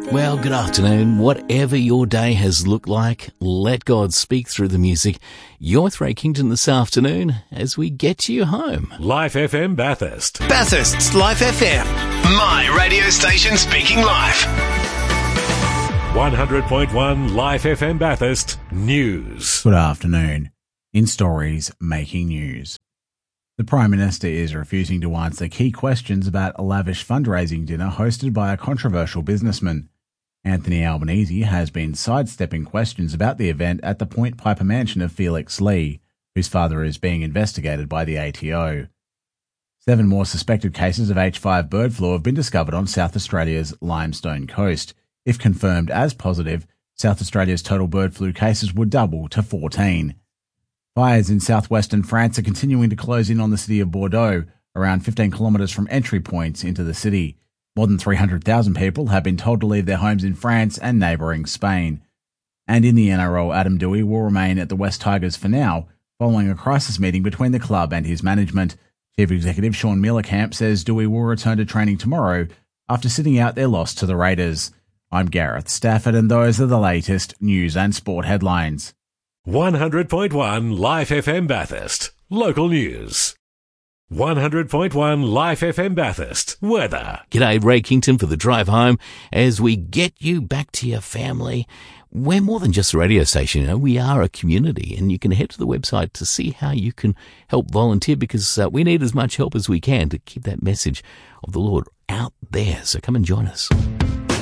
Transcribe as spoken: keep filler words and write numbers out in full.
Well, good afternoon. Whatever your day has looked like, let God speak through the music. You're with Ray Kington this afternoon as we get you home. Life F M Bathurst. Bathurst's Life F M. My radio station speaking live. one hundred point one Life F M Bathurst News. Good afternoon. In stories making news. The Prime Minister is refusing to answer key questions about a lavish fundraising dinner hosted by a controversial businessman. Anthony Albanese has been sidestepping questions about the event at the Point Piper mansion of Felix Lee, whose father is being investigated by the A T O. Seven more suspected cases of H five bird flu have been discovered on South Australia's Limestone Coast. If confirmed as positive, South Australia's total bird flu cases would double to fourteen. Fires in southwestern France are continuing to close in on the city of Bordeaux, around fifteen kilometres from entry points into the city. More than three hundred thousand people have been told to leave their homes in France and neighbouring Spain. And in the N R L, Adam Doueihi will remain at the West Tigers for now, following a crisis meeting between the club and his management. Chief Executive Sean Mielecamp says Doueihi will return to training tomorrow after sitting out their loss to the Raiders. I'm Gareth Stafford, and those are the latest news and sport headlines. one hundred point one Life F M Bathurst. Local news. one hundred point one Life F M Bathurst. Weather. G'day, Ray Kington for the drive home as we get you back to your family. We're more than just a radio station, you know, we are a community, and you can head to the website to see how you can help volunteer, because uh, we need as much help as we can to keep that message of the Lord out there. So come and join us.